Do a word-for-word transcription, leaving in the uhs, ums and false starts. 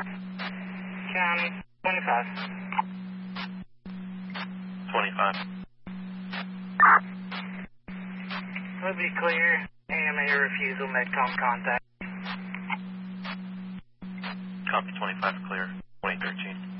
County, twenty-five. twenty-five. We'll be clear. A M A refusal, Medcom contact. Copy twenty-five, clear. twenty thirteen.